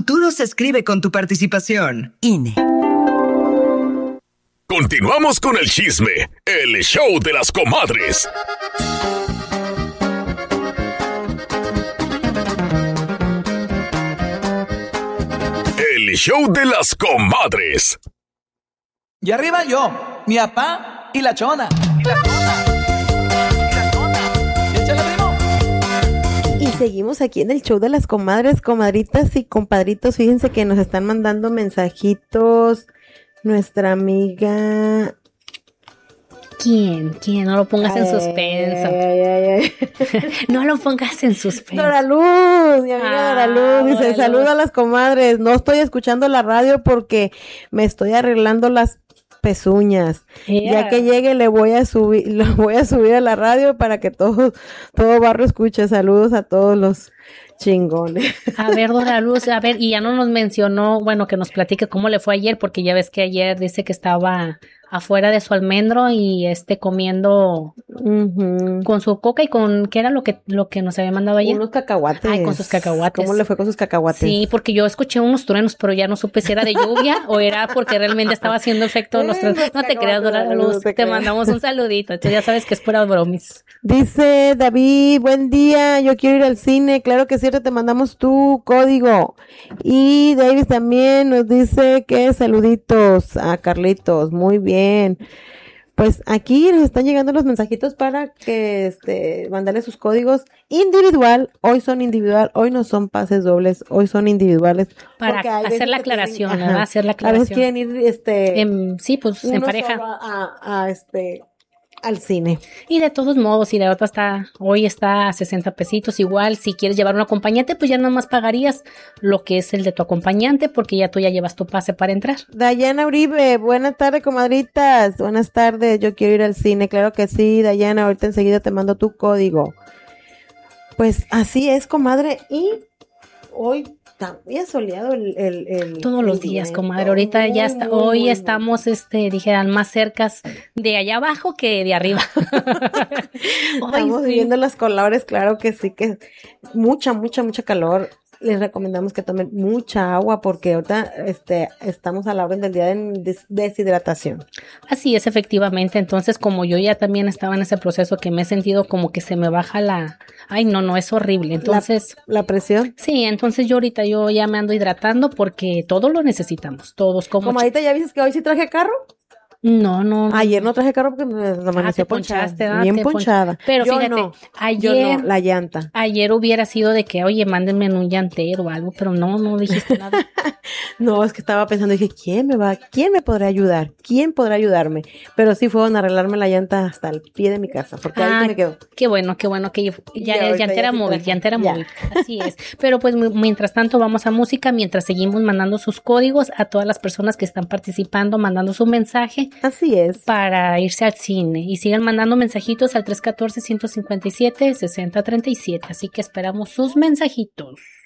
futuro se escribe con tu participación. INE. Continuamos con el chisme, el show de las comadres. El show de las comadres. Y arriba yo, mi papá y la chona. Échale, primo. Y seguimos aquí en el show de las comadres, comadritas y compadritos. Fíjense que nos están mandando mensajitos. Nuestra amiga... ¿Quién? No lo pongas en suspenso. No lo pongas en suspenso. Dora Luz, mi amiga Dora Luz, dice, saluda a las comadres. No estoy escuchando la radio porque me estoy arreglando las pezuñas. Ya que llegue lo voy a subir a la radio para que todo barrio escuche. Saludos a todos los chingones. A ver, Dora Luz, y ya no nos mencionó, bueno, que nos platique cómo le fue ayer, porque ya ves que ayer dice que estaba afuera de su almendro y comiendo con su coca y con, ¿qué era lo que nos había mandado ayer? Unos cacahuates. Ay, con sus cacahuates. ¿Cómo le fue con sus cacahuates? Sí, porque yo escuché unos truenos, pero ya no supe si era de lluvia o era porque realmente estaba haciendo efecto los truenos. No te creas, Dora Luz, te mandamos un saludito, tú ya sabes que es pura bromis. Dice David, buen día, yo quiero ir al cine, claro que sí, te mandamos tu código. Y David también nos dice que saluditos a Carlitos, muy bien. Pues aquí nos están llegando los mensajitos para que mandarle sus códigos individual, hoy no son pases dobles, hoy son individuales. Para hacer la aclaración, ¿verdad? Hacer la aclaración. A veces quieren ir sí, pues en pareja. Al cine. Y de todos modos, y la otra hoy está a 60 pesitos, igual si quieres llevar un acompañante, pues ya nomás pagarías lo que es el de tu acompañante, porque ya tú ya llevas tu pase para entrar. Dayana Uribe, buenas tardes, comadritas, buenas tardes, yo quiero ir al cine, claro que sí, Dayana, ahorita enseguida te mando tu código. Pues así es, comadre, y hoy también soleado el todos los días, comadre. Ahorita ya está, hoy estamos, dijeran, más cercas de allá abajo que de arriba. Estamos viviendo los colores, claro que sí, que mucha calor. Les recomendamos que tomen mucha agua porque ahorita estamos a la orden del día de deshidratación. Así es, efectivamente. Entonces, como yo ya también estaba en ese proceso que me he sentido como que se me baja ay, no, es horrible. Entonces, ¿La presión? Sí, entonces yo ya me ando hidratando porque todos lo necesitamos, todos. Como ahorita ya viste que hoy sí traje carro. No. Ayer no traje carro porque me amaneció ponchada. Bien ponchada. Pero yo fíjate, ayer la llanta. Ayer hubiera sido de que, oye, mándenme en un llantero o algo, pero no dijiste nada. No, es que estaba pensando, dije, ¿quién me podrá ayudar? ¿Quién podrá ayudarme? Pero sí fueron a arreglarme la llanta hasta el pie de mi casa, porque ahí me quedó. Qué bueno que ya llantera móvil. Así es. Pero pues mientras tanto vamos a música, mientras seguimos mandando sus códigos a todas las personas que están participando, mandando su mensaje. Así es. Para irse al cine. Y sigan mandando mensajitos al 314-157-6037. Así que esperamos sus mensajitos.